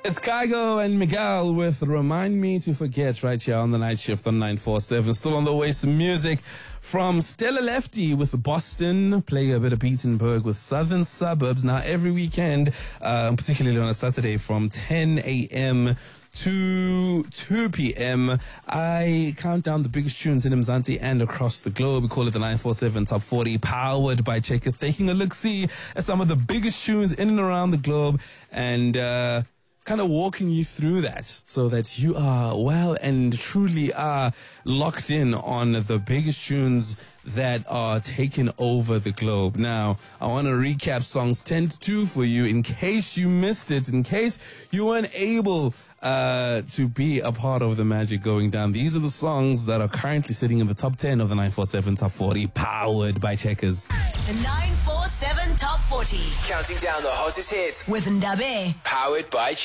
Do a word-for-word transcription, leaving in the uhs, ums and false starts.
It's Kygo and Miguel with Remind Me to Forget right here on the night shift on nine four seven. Still on the way, some music from Stella Lefty with Boston, play a bit of Beatenberg with Southern Suburbs. Now, every weekend, uh, particularly on a Saturday from ten a.m. to two p.m. I count down the biggest tunes in Mzansi and across the globe. We call it the nine four seven Top forty, powered by Checkers, taking a look-see at some of the biggest tunes in and around the globe and uh kind of walking you through that so that you are well and truly are locked in on the biggest tunes that are taking over the globe. Now, I want to recap songs ten to two for you in case you missed it, in case you weren't able uh, to be a part of the magic going down. These are the songs that are currently sitting in the top ten of the nine four seven Top forty, powered by Checkers. The nine four seven Top forty. Counting down the hottest hits With Ndabe. powered by Checkers.